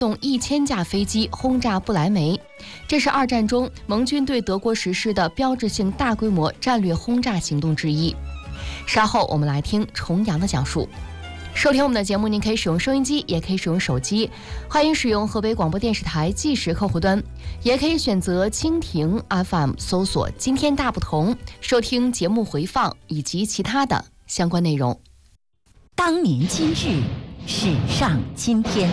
动1000架飞机轰炸不来梅，这是2战中盟军对德国实施的标志性大规模战略轰炸行动之一。稍后我们来听重阳的讲述。收听我们的节目，您可以使用收音机，也可以使用手机，欢迎使用河北广播电视台计时客户端，也可以选择蜻蜓 FM 搜索今天大不同，收听节目回放以及其他的相关内容。 当年今日，史上今天。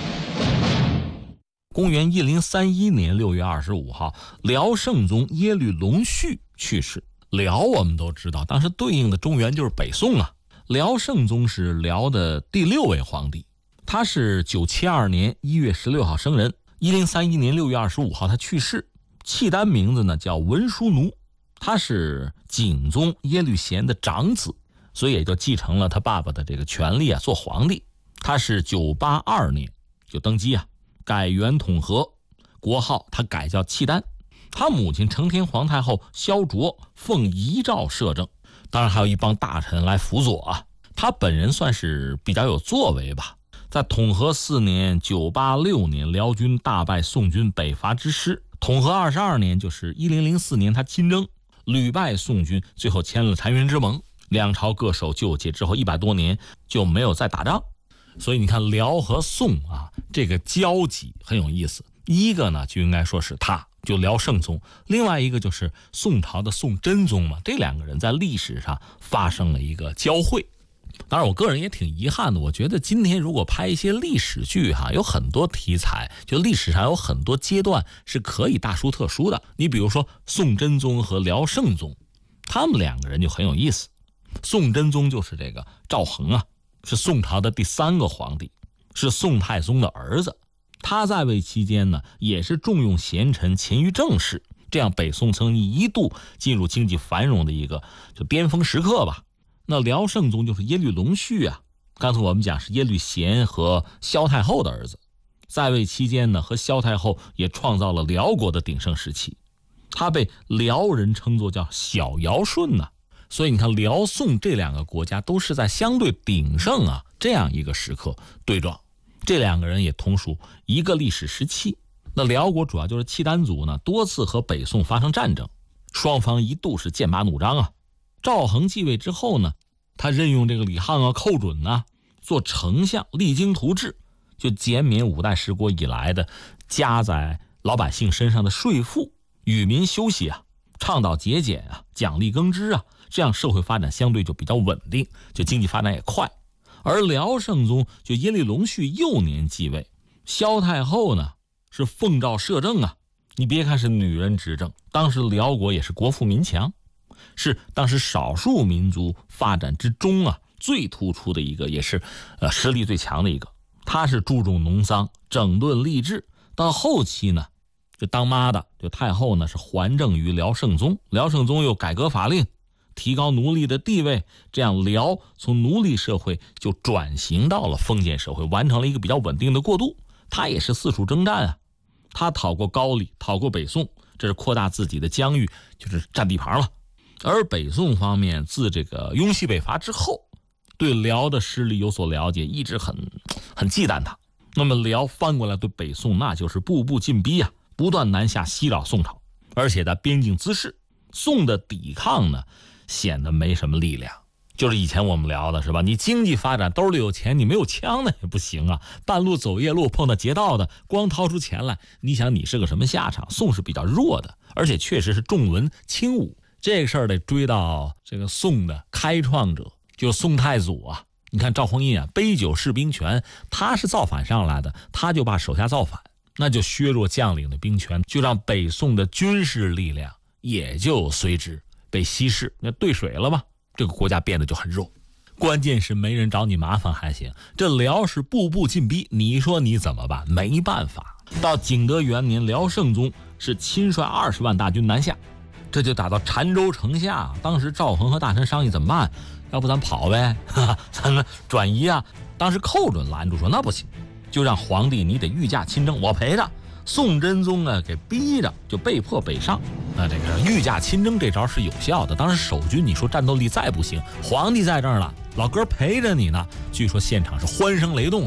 公元1031年6月25号，辽圣宗耶律隆绪去世。辽我们都知道，当时对应的中原就是北宋啊。辽圣宗是辽的第6位皇帝，他是972年1月16号生人，1031年6月25号他去世。契丹名字呢叫文殊奴，他是景宗耶律贤的长子，所以也就继承了他爸爸的这个权利啊，做皇帝。他是982年就登基啊，改元统和，国号他改叫契丹。他母亲承天皇太后萧卓奉遗诏摄政，当然还有一帮大臣来辅佐啊。他本人算是比较有作为吧。在统和4年986年，辽军大败宋军北伐之师。统和22年，就是1004年，他亲征，屡败宋军，最后签了澶渊之盟。两朝各守旧界之后100多年就没有再打仗。所以你看辽和宋啊，这个交集很有意思。一个呢就应该说是他，就辽圣宗，另外一个就是宋朝的宋真宗嘛，这2个人在历史上发生了一个交汇。当然我个人也挺遗憾的，我觉得今天如果拍一些历史剧有很多题材，就历史上有很多阶段是可以大书特书的。你比如说宋真宗和辽圣宗，他们2个人就很有意思。宋真宗就是这个赵恒啊，是宋朝的第3个皇帝，是宋太宗的儿子。他在位期间呢，也是重用贤臣，勤于政事，这样北宋曾一度进入经济繁荣的一个就巅峰时刻吧。那辽圣宗就是耶律隆绪啊，刚才我们讲是耶律贤和萧太后的儿子，在位期间呢，和萧太后也创造了辽国的鼎盛时期。他被辽人称作叫小尧舜呢，所以你看辽宋这2个国家都是在相对鼎盛啊这样一个时刻对撞。这2个人也同属一个历史时期。那辽国主要就是契丹族呢，多次和北宋发生战争，双方一度是剑拔弩张啊。赵恒继位之后呢，他任用这个李沆啊、寇准啊做丞相，励精图治，就减免5代十国以来的加在老百姓身上的税赋，与民休息啊，倡导节俭啊，奖励耕织啊，这样社会发展相对就比较稳定，就经济发展也快。而辽圣宗就耶律隆绪幼年继位，萧太后呢是奉诏摄政啊。你别看是女人执政，当时辽国也是国富民强，是当时少数民族发展之中啊最突出的一个，也是实力最强的一个。她是注重农桑，整顿吏治。到后期呢，就当妈的就太后呢是还政于辽圣宗，辽圣宗又改革法令，提高奴隶的地位，这样辽从奴隶社会就转型到了封建社会，完成了一个比较稳定的过渡。他也是四处征战啊，他讨过高丽，讨过北宋，这是扩大自己的疆域，就是占地盘了。而北宋方面自这个雍西北伐之后，对辽的势力有所了解，一直很忌惮他。那么辽翻过来对北宋那就是步步进逼啊，不断南下袭扰宋朝，而且在边境滋事，宋的抵抗呢显得没什么力量。就是以前我们聊的是吧，你经济发展兜里有钱，你没有枪呢也不行啊。半路走夜路碰到劫道的，光掏出钱来，你想你是个什么下场？宋是比较弱的，而且确实是重文轻武。这个事儿得追到这个宋的开创者，就是宋太祖啊。你看赵匡胤啊，杯酒释兵权，他是造反上来的，他就把手下造反，那就削弱将领的兵权，就让北宋的军事力量也就随之被稀释，那兑水了嘛，这个国家变得就很弱。关键是没人找你麻烦还行，这辽是步步进逼，你说你怎么办？没办法。到景德元年，辽圣宗是亲率20万大军南下，这就打到澶州城下。当时赵恒和大臣商议怎么办，要不咱跑呗，咱们转移啊。当时寇准拦住说那不行，就让皇帝你得御驾亲征，我陪着。宋真宗啊给逼着，就被迫北上。那这个御驾亲征这招是有效的。当时守军你说战斗力再不行，皇帝在这儿了，老哥陪着你呢。据说现场是欢声雷动啊，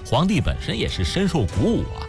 皇帝本身也是深受鼓舞啊。